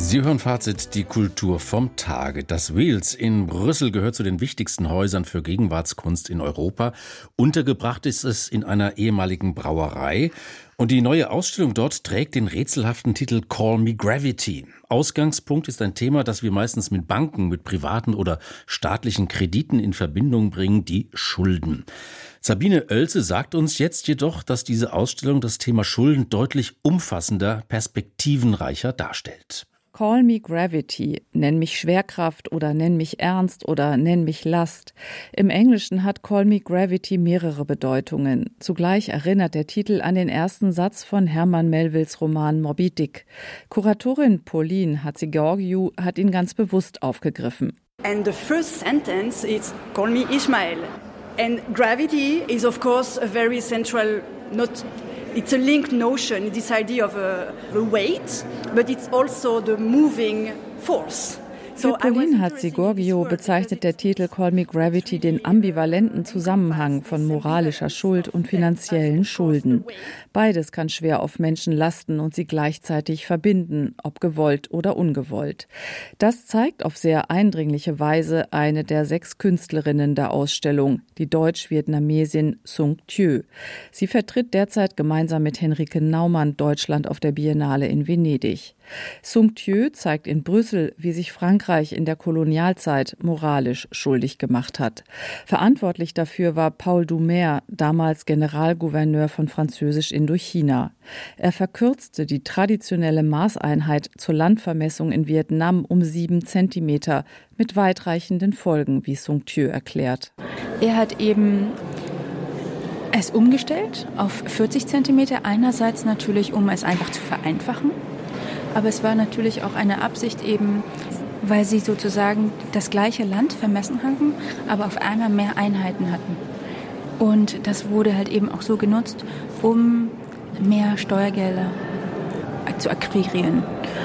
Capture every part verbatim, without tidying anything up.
Sie hören Fazit, die Kultur vom Tage. Das Wheels in Brüssel gehört zu den wichtigsten Häusern für Gegenwartskunst in Europa. Untergebracht ist es in einer ehemaligen Brauerei. Und die neue Ausstellung dort trägt den rätselhaften Titel Call Me Gravity. Ausgangspunkt ist ein Thema, das wir meistens mit Banken, mit privaten oder staatlichen Krediten in Verbindung bringen, die Schulden. Sabine Oelze sagt uns jetzt jedoch, dass diese Ausstellung das Thema Schulden deutlich umfassender, perspektivenreicher darstellt. Call me Gravity, nenn mich Schwerkraft oder nenn mich Ernst oder nenn mich Last. Im Englischen hat Call me Gravity mehrere Bedeutungen. Zugleich erinnert der Titel an den ersten Satz von Herman Melvilles Roman Moby Dick. Kuratorin Pauline Hatzigeorgiou hat ihn ganz bewusst aufgegriffen. And the first sentence is Call me Ishmael. And gravity is of course a very central not It's a linked notion, this idea of a, a weight, but it's also the moving force. Für Pauline Hatzigeorgiou bezeichnet der Titel Call Me Gravity den ambivalenten Zusammenhang von moralischer Schuld und finanziellen Schulden. Beides kann schwer auf Menschen lasten und sie gleichzeitig verbinden, ob gewollt oder ungewollt. Das zeigt auf sehr eindringliche Weise eine der sechs Künstlerinnen der Ausstellung, die Deutsch-Vietnamesin Sung Thieu. Sie vertritt derzeit gemeinsam mit Henrike Naumann Deutschland auf der Biennale in Venedig. Sung Thieu zeigt in Brüssel, wie sich Frankreich in der Kolonialzeit moralisch schuldig gemacht hat. Verantwortlich dafür war Paul Doumer, damals Generalgouverneur von Französisch Indochina. Er verkürzte die traditionelle Maßeinheit zur Landvermessung in Vietnam um sieben Zentimeter mit weitreichenden Folgen, wie Sung Thieu erklärt. Er hat eben es umgestellt auf vierzig Zentimeter, einerseits natürlich, um es einfach zu vereinfachen. Aber es war natürlich auch eine Absicht eben, weil sie sozusagen das gleiche Land vermessen hatten, aber auf einmal mehr Einheiten hatten. Und das wurde halt eben auch so genutzt, um mehr Steuergelder zu akquirieren.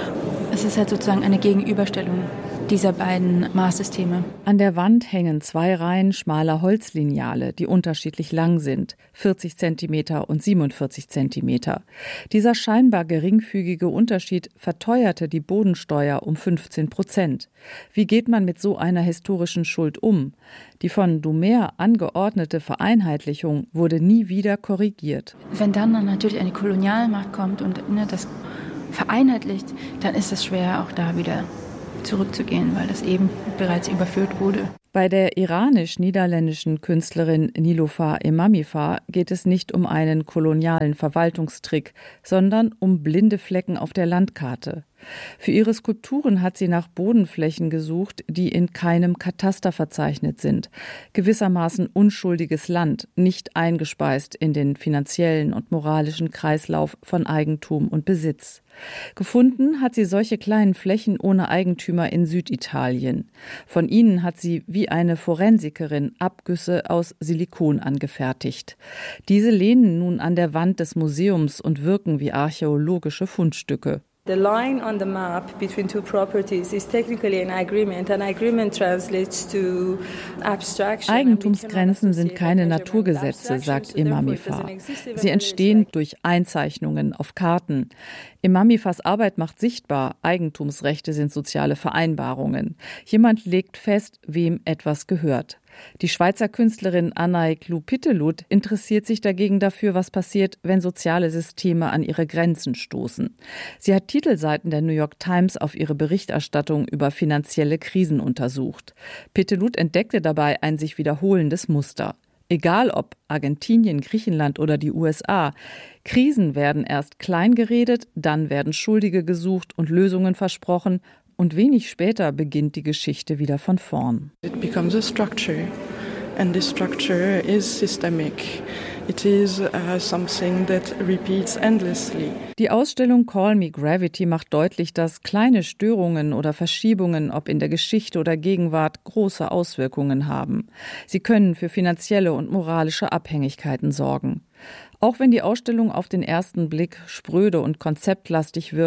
Es ist halt sozusagen eine Gegenüberstellung dieser beiden Maßsysteme. An der Wand hängen zwei Reihen schmaler Holzlineale, die unterschiedlich lang sind, vierzig Zentimeter und siebenundvierzig Zentimeter. Dieser scheinbar geringfügige Unterschied verteuerte die Bodensteuer um fünfzehn Prozent. Wie geht man mit so einer historischen Schuld um? Die von Doumer angeordnete Vereinheitlichung wurde nie wieder korrigiert. Wenn dann, dann natürlich eine Kolonialmacht kommt und ne, das vereinheitlicht, dann ist es schwer, auch da wieder zurückzugehen, weil das eben bereits überfüllt wurde. Bei der iranisch-niederländischen Künstlerin Niloufar Emamifar geht es nicht um einen kolonialen Verwaltungstrick, sondern um blinde Flecken auf der Landkarte. Für ihre Skulpturen hat sie nach Bodenflächen gesucht, die in keinem Kataster verzeichnet sind. Gewissermaßen unschuldiges Land, nicht eingespeist in den finanziellen und moralischen Kreislauf von Eigentum und Besitz. Gefunden hat sie solche kleinen Flächen ohne Eigentümer in Süditalien. Von ihnen hat sie wie eine Forensikerin Abgüsse aus Silikon angefertigt. Diese lehnen nun an der Wand des Museums und wirken wie archäologische Fundstücke. The line on the map between two properties is technically an agreement. An agreement translates to abstraction. Eigentumsgrenzen sind keine Naturgesetze, sagt Emamifar. Sie entstehen durch Einzeichnungen auf Karten. Emamifars Arbeit macht sichtbar, Eigentumsrechte sind soziale Vereinbarungen. Jemand legt fest, wem etwas gehört. Die Schweizer Künstlerin Anaïk Lou-Pittelut interessiert sich dagegen dafür, was passiert, wenn soziale Systeme an ihre Grenzen stoßen. Sie hat Titelseiten der New York Times auf ihre Berichterstattung über finanzielle Krisen untersucht. Pittelut entdeckte dabei ein sich wiederholendes Muster. Egal ob Argentinien, Griechenland oder die U S A, Krisen werden erst klein geredet, dann werden Schuldige gesucht und Lösungen versprochen. Und wenig später beginnt die Geschichte wieder von vorn. It becomes a structure, and this structure is systemic. It is uh, something that repeats endlessly. Die Ausstellung Call Me Gravity macht deutlich, dass kleine Störungen oder Verschiebungen, ob in der Geschichte oder Gegenwart, große Auswirkungen haben. Sie können für finanzielle und moralische Abhängigkeiten sorgen. Auch wenn die Ausstellung auf den ersten Blick spröde und konzeptlastig wirkt,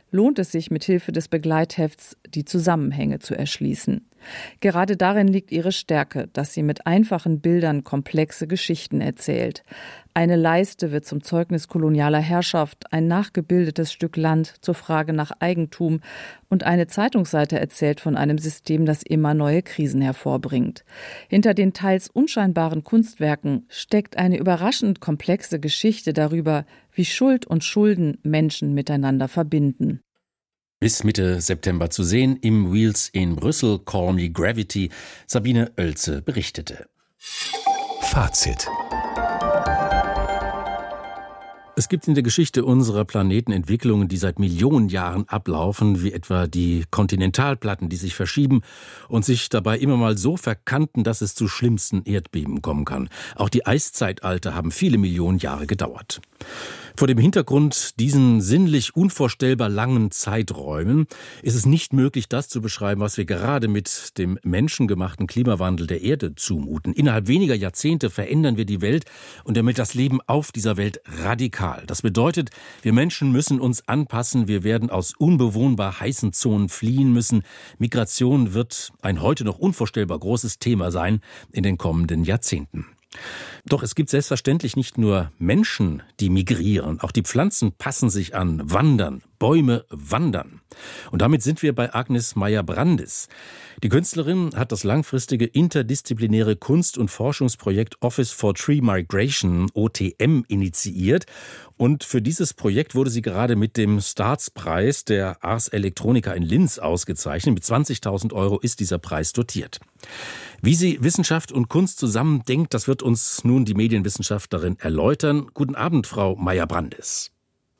lohnt es sich, mit Hilfe des Begleithefts die Zusammenhänge zu erschließen. Gerade darin liegt ihre Stärke, dass sie mit einfachen Bildern komplexe Geschichten erzählt. Eine Leiste wird zum Zeugnis kolonialer Herrschaft, ein nachgebildetes Stück Land zur Frage nach Eigentum und eine Zeitungsseite erzählt von einem System, das immer neue Krisen hervorbringt. Hinter den teils unscheinbaren Kunstwerken steckt eine überraschend komplexe Geschichte darüber, wie Schuld und Schulden Menschen miteinander verbinden. Bis Mitte September zu sehen im Wheels in Brüssel, Call Me Gravity. Sabine Oelze berichtete. Fazit. Es gibt in der Geschichte unserer Planeten Entwicklungen, die seit Millionen Jahren ablaufen, wie etwa die Kontinentalplatten, die sich verschieben und sich dabei immer mal so verkanten, dass es zu schlimmsten Erdbeben kommen kann. Auch die Eiszeitalter haben viele Millionen Jahre gedauert. Vor dem Hintergrund diesen sinnlich unvorstellbar langen Zeiträumen ist es nicht möglich, das zu beschreiben, was wir gerade mit dem menschengemachten Klimawandel der Erde zumuten. Innerhalb weniger Jahrzehnte verändern wir die Welt und damit das Leben auf dieser Welt radikal. Das bedeutet, wir Menschen müssen uns anpassen, wir werden aus unbewohnbar heißen Zonen fliehen müssen. Migration wird ein heute noch unvorstellbar großes Thema sein in den kommenden Jahrzehnten. Doch es gibt selbstverständlich nicht nur Menschen, die migrieren. Auch die Pflanzen passen sich an, wandern. Bäume wandern. Und damit sind wir bei Agnes Meyer-Brandis. Die Künstlerin hat das langfristige interdisziplinäre Kunst- und Forschungsprojekt Office for Tree Migration, O T M, initiiert. Und für dieses Projekt wurde sie gerade mit dem Staatspreis der Ars Electronica in Linz ausgezeichnet. Mit zwanzigtausend Euro ist dieser Preis dotiert. Wie sie Wissenschaft und Kunst zusammendenkt, das wird uns nun die Medienwissenschaftlerin erläutern. Guten Abend, Frau Meyer-Brandis.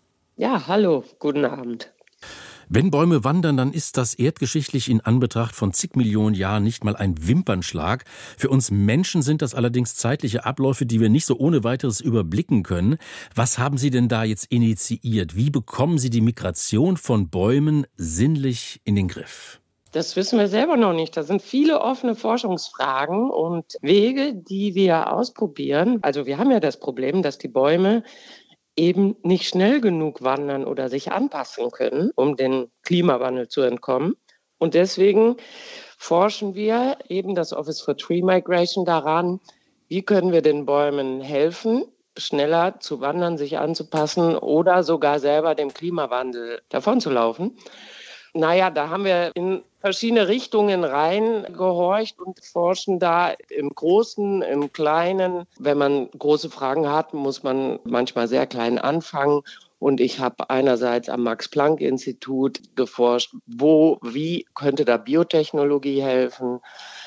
Ja, hallo, guten Abend. Wenn Bäume wandern, dann ist das erdgeschichtlich in Anbetracht von zig Millionen Jahren nicht mal ein Wimpernschlag. Für uns Menschen sind das allerdings zeitliche Abläufe, die wir nicht so ohne weiteres überblicken können. Was haben Sie denn da jetzt initiiert? Wie bekommen Sie die Migration von Bäumen sinnlich in den Griff? Das wissen wir selber noch nicht. Da sind viele offene Forschungsfragen und Wege, die wir ausprobieren. Also wir haben ja das Problem, dass die Bäume eben nicht schnell genug wandern oder sich anpassen können, um dem Klimawandel zu entkommen. Und deswegen forschen wir eben das Office for Tree Migration daran, wie können wir den Bäumen helfen, schneller zu wandern, sich anzupassen oder sogar selber dem Klimawandel davonzulaufen. Naja, da haben wir in verschiedene Richtungen reingehorcht und forschen da im Großen, im Kleinen. Wenn man große Fragen hat, muss man manchmal sehr klein anfangen. Und ich habe einerseits am Max-Planck-Institut geforscht, wo, wie könnte da Biotechnologie helfen.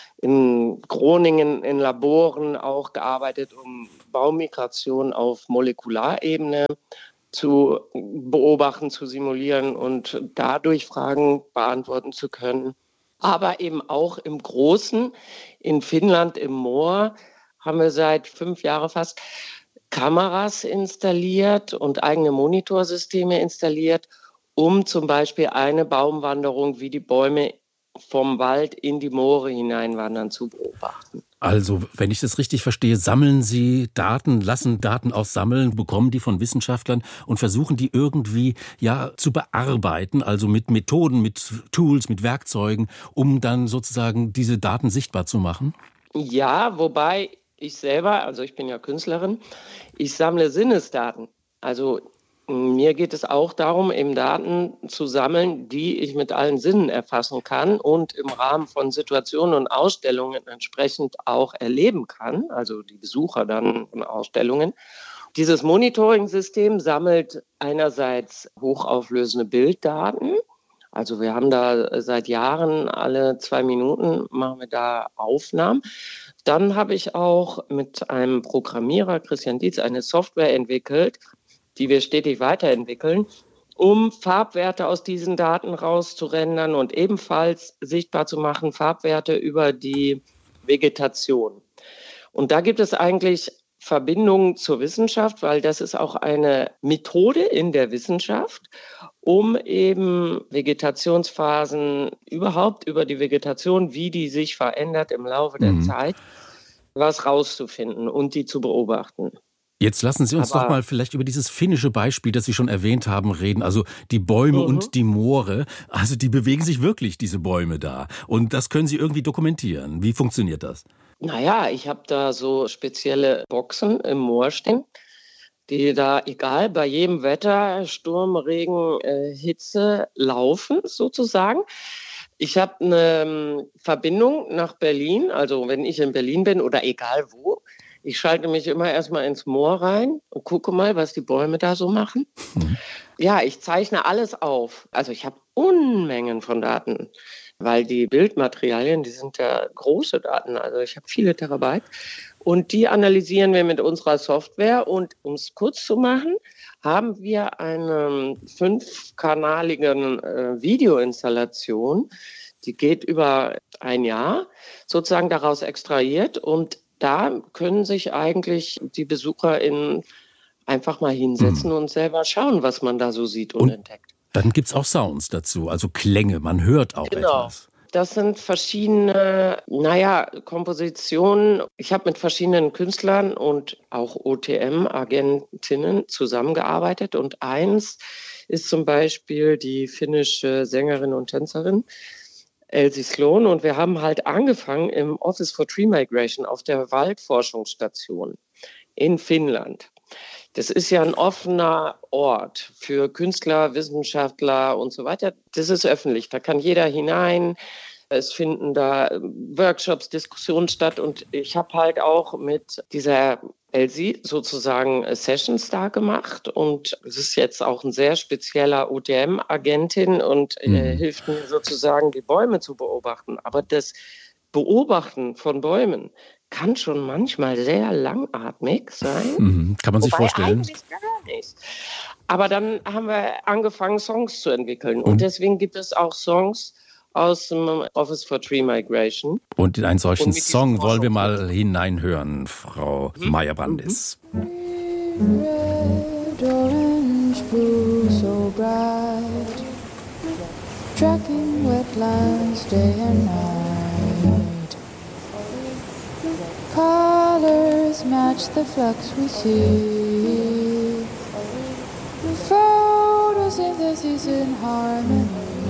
In Groningen in Laboren auch gearbeitet, um Baummigration auf Molekularebene zu beobachten, zu simulieren und dadurch Fragen beantworten zu können. Aber eben auch im Großen, in Finnland im Moor, haben wir seit fünf Jahren fast Kameras installiert und eigene Monitorsysteme installiert, um zum Beispiel eine Baumwanderung, wie die Bäume vom Wald in die Moore hineinwandern, zu beobachten. Also, wenn ich das richtig verstehe, sammeln Sie Daten, lassen Daten aussammeln, bekommen die von Wissenschaftlern und versuchen die irgendwie ja zu bearbeiten, also mit Methoden, mit Tools, mit Werkzeugen, um dann sozusagen diese Daten sichtbar zu machen? Ja, wobei ich selber, also ich bin ja Künstlerin, ich sammle Sinnesdaten. Also mir geht es auch darum, eben Daten zu sammeln, die ich mit allen Sinnen erfassen kann und im Rahmen von Situationen und Ausstellungen entsprechend auch erleben kann, also die Besucher dann von Ausstellungen. Dieses Monitoring-System sammelt einerseits hochauflösende Bilddaten. Also wir haben da seit Jahren, alle zwei Minuten machen wir da Aufnahmen. Dann habe ich auch mit einem Programmierer, Christian Dietz, eine Software entwickelt, die wir stetig weiterentwickeln, um Farbwerte aus diesen Daten rauszurendern und ebenfalls sichtbar zu machen, Farbwerte über die Vegetation. Und da gibt es eigentlich Verbindungen zur Wissenschaft, weil das ist auch eine Methode in der Wissenschaft, um eben Vegetationsphasen, überhaupt über die Vegetation, wie die sich verändert im Laufe der mhm. Zeit, was rauszufinden und die zu beobachten. Jetzt lassen Sie uns Aber, doch mal vielleicht über dieses finnische Beispiel, das Sie schon erwähnt haben, reden. Also die Bäume mhm. und die Moore, also die bewegen sich wirklich, diese Bäume da. Und das können Sie irgendwie dokumentieren. Wie funktioniert das? Naja, ich habe da so spezielle Boxen im Moor stehen, die da, egal, bei jedem Wetter, Sturm, Regen, äh, Hitze, laufen sozusagen. Ich habe eine Verbindung nach Berlin, also wenn ich in Berlin bin oder egal wo, ich schalte mich immer erstmal ins Moor rein und gucke mal, was die Bäume da so machen. Mhm. Ja, ich zeichne alles auf. Also ich habe Unmengen von Daten, weil die Bildmaterialien, die sind ja große Daten, also ich habe viele Terabyte. Und die analysieren wir mit unserer Software. Und um es kurz zu machen, haben wir eine fünfkanalige äh, Videoinstallation, die geht über ein Jahr, sozusagen daraus extrahiert. Und da können sich eigentlich die BesucherInnen einfach mal hinsetzen mhm. und selber schauen, was man da so sieht und, und entdeckt. Dann gibt es auch Sounds dazu, also Klänge, man hört auch genau. etwas. Das sind verschiedene, naja, Kompositionen. Ich habe mit verschiedenen Künstlern und auch O T M-Agentinnen zusammengearbeitet. Und eins ist zum Beispiel die finnische Sängerin und Tänzerin Elsie Sloan. Und wir haben halt angefangen im Office for Tree Migration auf der Waldforschungsstation in Finnland. Das ist ja ein offener Ort für Künstler, Wissenschaftler und so weiter. Das ist öffentlich, da kann jeder hinein. Es finden da Workshops, Diskussionen statt. Und ich habe halt auch mit dieser Elsie sozusagen Sessions da gemacht. Und es ist jetzt auch ein sehr spezieller O T M-Agentin und mhm. äh, hilft mir sozusagen, die Bäume zu beobachten. Aber das Beobachten von Bäumen kann schon manchmal sehr langatmig sein. Mhm, kann man sich Wobei vorstellen. Eigentlich gar nicht. Aber dann haben wir angefangen, Songs zu entwickeln. Und, und deswegen gibt es auch Songs aus dem Office for Tree Migration. Und in einen solchen Song wollen wir mal hineinhören, Frau mhm. Meyer-Brandis. Mhm. Red, orange, blue, so bright. Tracking wetlands day and night. Colors match the flux we see. Photosynthesis in harmony.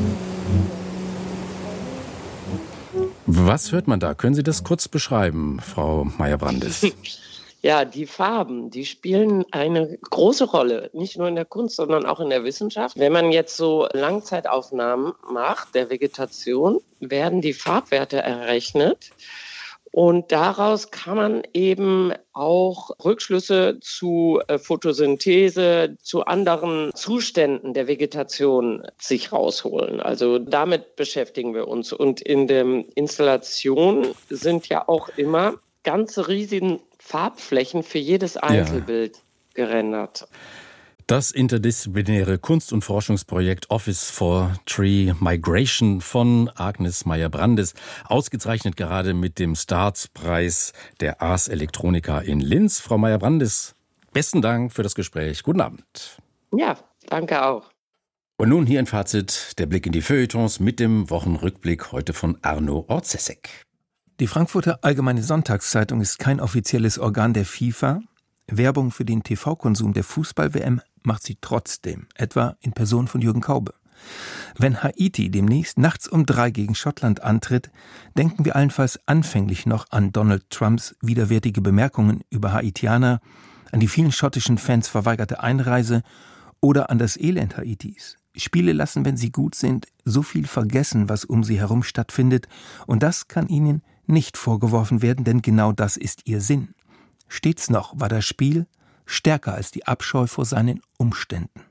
Was hört man da? Können Sie das kurz beschreiben, Frau Meyer-Brandis? Ja, die Farben, die spielen eine große Rolle, nicht nur in der Kunst, sondern auch in der Wissenschaft. Wenn man jetzt so Langzeitaufnahmen macht der Vegetation, werden die Farbwerte errechnet. Und daraus kann man eben auch Rückschlüsse zu äh, Photosynthese, zu anderen Zuständen der Vegetation sich rausholen. Also damit beschäftigen wir uns. Und in der Installation sind ja auch immer ganze riesigen Farbflächen für jedes Einzelbild ja. gerendert. Das interdisziplinäre Kunst- und Forschungsprojekt Office for Tree Migration von Agnes Meyer-Brandis, ausgezeichnet gerade mit dem Staatspreis der Ars Electronica in Linz. Frau Meyer-Brandis, besten Dank für das Gespräch. Guten Abend. Ja, danke auch. Und nun hier ein Fazit, der Blick in die Feuilletons mit dem Wochenrückblick heute von Arno Orzesek. Die Frankfurter Allgemeine Sonntagszeitung ist kein offizielles Organ der FIFA. Werbung für den T V-Konsum der Fußball-W M macht sie trotzdem, etwa in Person von Jürgen Kaube. Wenn Haiti demnächst nachts um drei gegen Schottland antritt, denken wir allenfalls anfänglich noch an Donald Trumps widerwärtige Bemerkungen über Haitianer, an die vielen schottischen Fans verweigerte Einreise oder an das Elend Haitis. Spiele lassen, wenn sie gut sind, so viel vergessen, was um sie herum stattfindet, und das kann ihnen nicht vorgeworfen werden, denn genau das ist ihr Sinn. Stets noch war das Spiel stärker als die Abscheu vor seinen Umständen.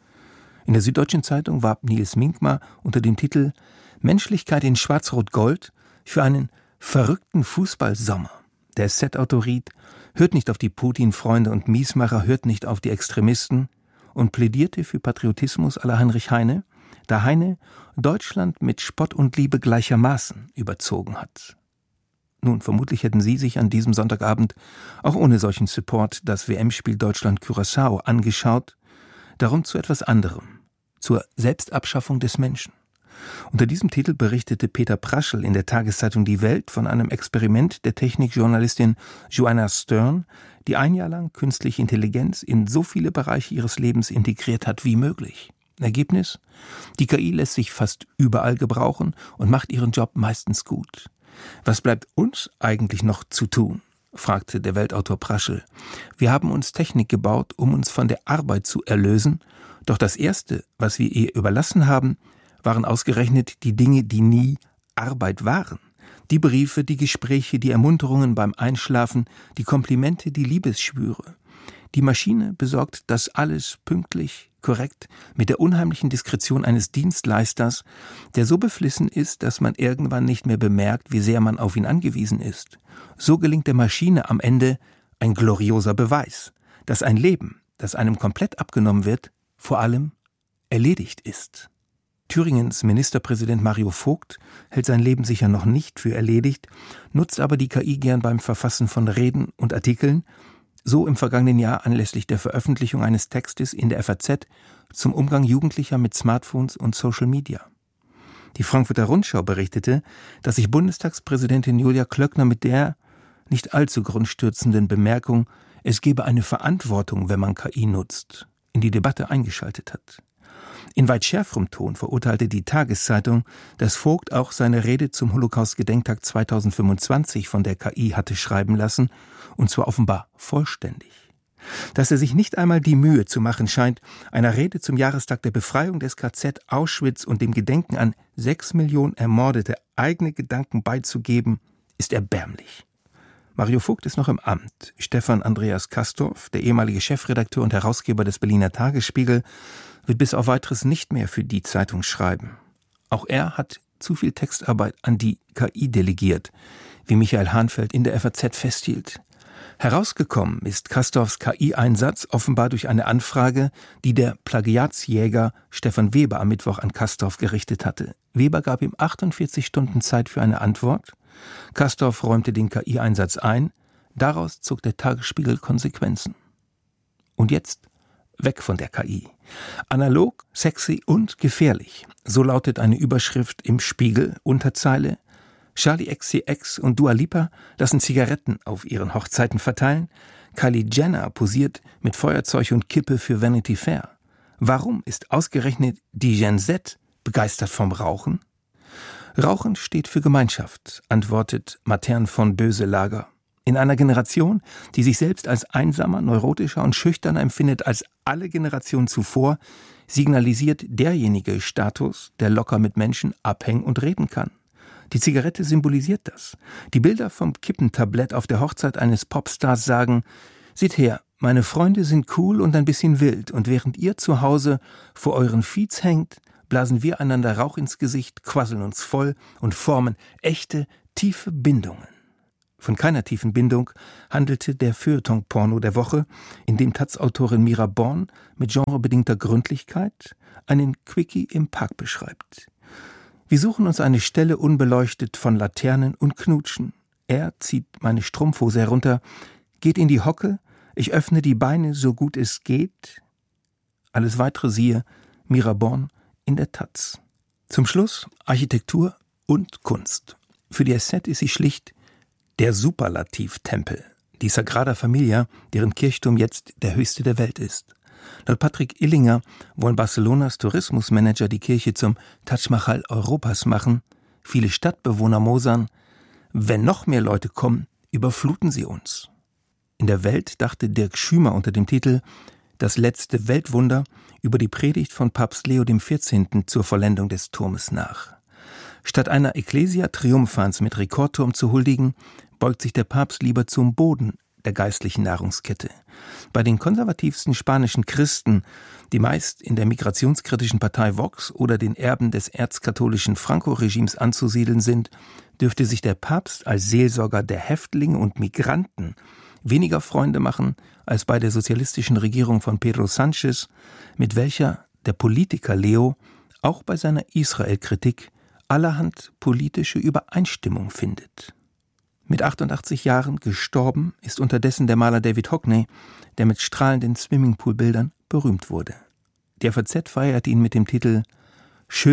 In der Süddeutschen Zeitung warb Nils Minkmar unter dem Titel »Menschlichkeit in Schwarz-Rot-Gold« für einen verrückten Fußballsommer. Der S Z-Autor riet, hört nicht auf die Putin-Freunde und Miesmacher, hört nicht auf die Extremisten, und plädierte für Patriotismus à la Heinrich Heine, da Heine Deutschland mit Spott und Liebe gleichermaßen überzogen hat. Nun, vermutlich hätten Sie sich an diesem Sonntagabend auch ohne solchen Support das W M-Spiel Deutschland-Curaçao angeschaut, darum zu etwas anderem, zur Selbstabschaffung des Menschen. Unter diesem Titel berichtete Peter Praschel in der Tageszeitung Die Welt von einem Experiment der Technikjournalistin Joanna Stern, die ein Jahr lang künstliche Intelligenz in so viele Bereiche ihres Lebens integriert hat wie möglich. Ergebnis? Die K I lässt sich fast überall gebrauchen und macht ihren Job meistens gut. Was bleibt uns eigentlich noch zu tun? Fragte der Weltautor Praschel. Wir haben uns Technik gebaut, um uns von der Arbeit zu erlösen, doch das Erste, was wir ihr überlassen haben, waren ausgerechnet die Dinge, die nie Arbeit waren. Die Briefe, die Gespräche, die Ermunterungen beim Einschlafen, die Komplimente, die Liebesschwüre. Die Maschine besorgt das alles pünktlich, korrekt, mit der unheimlichen Diskretion eines Dienstleisters, der so beflissen ist, dass man irgendwann nicht mehr bemerkt, wie sehr man auf ihn angewiesen ist. So gelingt der Maschine am Ende ein glorioser Beweis, dass ein Leben, das einem komplett abgenommen wird, vor allem erledigt ist. Thüringens Ministerpräsident Mario Vogt hält sein Leben sicher noch nicht für erledigt, nutzt aber die K I gern beim Verfassen von Reden und Artikeln, so im vergangenen Jahr anlässlich der Veröffentlichung eines Textes in der F A Z zum Umgang Jugendlicher mit Smartphones und Social Media. Die Frankfurter Rundschau berichtete, dass sich Bundestagspräsidentin Julia Klöckner mit der nicht allzu grundstürzenden Bemerkung, es gebe eine Verantwortung, wenn man K I nutzt, in die Debatte eingeschaltet hat. In weit schärferem Ton verurteilte die Tageszeitung, dass Vogt auch seine Rede zum Holocaust-Gedenktag zweitausendfünfundzwanzig von der K I hatte schreiben lassen, und zwar offenbar vollständig. Dass er sich nicht einmal die Mühe zu machen scheint, einer Rede zum Jahrestag der Befreiung des K Z Auschwitz und dem Gedenken an sechs Millionen Ermordete eigene Gedanken beizugeben, ist erbärmlich. Mario Vogt ist noch im Amt. Stefan Andreas Kastorf, der ehemalige Chefredakteur und Herausgeber des Berliner Tagesspiegel, wird bis auf Weiteres nicht mehr für die Zeitung schreiben. Auch er hat zu viel Textarbeit an die K I delegiert, wie Michael Hahnfeld in der F A Z festhielt. Herausgekommen ist Kastorfs K I-Einsatz offenbar durch eine Anfrage, die der Plagiatsjäger Stefan Weber am Mittwoch an Kastorf gerichtet hatte. Weber gab ihm achtundvierzig Stunden Zeit für eine Antwort. Kastorf räumte den K I-Einsatz ein. Daraus zog der Tagesspiegel Konsequenzen. Und jetzt weg von der K I. Analog, sexy und gefährlich. So lautet eine Überschrift im Spiegel, Unterzeile. Charli X C X und Dua Lipa lassen Zigaretten auf ihren Hochzeiten verteilen. Kylie Jenner posiert mit Feuerzeug und Kippe für Vanity Fair. Warum ist ausgerechnet die Gen Z begeistert vom Rauchen? Rauchen steht für Gemeinschaft, antwortet Matern von Böselager. In einer Generation, die sich selbst als einsamer, neurotischer und schüchterner empfindet als alle Generationen zuvor, signalisiert derjenige Status, der locker mit Menschen abhängen und reden kann. Die Zigarette symbolisiert das. Die Bilder vom Kippentablett auf der Hochzeit eines Popstars sagen, seht her, meine Freunde sind cool und ein bisschen wild, und während ihr zu Hause vor euren Feeds hängt, blasen wir einander Rauch ins Gesicht, quasseln uns voll und formen echte, tiefe Bindungen. Von keiner tiefen Bindung handelte der Feuilleton-Porno der Woche, in dem Taz-Autorin Mira Born mit genrebedingter Gründlichkeit einen Quickie im Park beschreibt. Wir suchen uns eine Stelle unbeleuchtet von Laternen und knutschen. Er zieht meine Strumpfhose herunter, geht in die Hocke, ich öffne die Beine so gut es geht. Alles weitere siehe Mira Born in der Taz. Zum Schluss Architektur und Kunst. Für die S Z ist sie schlicht der Superlativtempel, die Sagrada Familia, deren Kirchturm jetzt der höchste der Welt ist. Laut Patrick Illinger wollen Barcelonas Tourismusmanager die Kirche zum Taj Mahal Europas machen. Viele Stadtbewohner mosern, wenn noch mehr Leute kommen, überfluten sie uns. In der Welt dachte Dirk Schümer unter dem Titel Das letzte Weltwunder über die Predigt von Papst Leo der vierzehnte. Zur Vollendung des Turmes nach. Statt einer Ecclesia Triumphans mit Rekordturm zu huldigen, beugt sich der Papst lieber zum Boden der geistlichen Nahrungskette. Bei den konservativsten spanischen Christen, die meist in der migrationskritischen Partei Vox oder den Erben des erzkatholischen Franco-Regimes anzusiedeln sind, dürfte sich der Papst als Seelsorger der Häftlinge und Migranten weniger Freunde machen als bei der sozialistischen Regierung von Pedro Sánchez, mit welcher der Politiker Leo auch bei seiner Israel-Kritik allerhand politische Übereinstimmung findet. Mit achtundachtzig Jahren gestorben ist unterdessen der Maler David Hockney, der mit strahlenden Swimmingpool-Bildern berühmt wurde. Die F A Z feiert ihn mit dem Titel »Schöner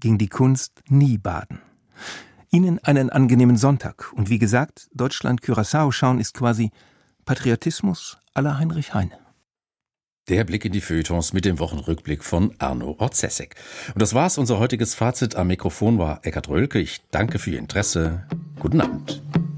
ging die Kunst nie baden. Ihnen einen angenehmen Sonntag. Und wie gesagt, Deutschland-Curaçao schauen ist quasi Patriotismus à la Heinrich Heine. Der Blick in die Feuilletons mit dem Wochenrückblick von Arno Orzesek. Und das war's, unser heutiges Fazit. Am Mikrofon war Eckhard Rölke. Ich danke für Ihr Interesse. Guten Abend.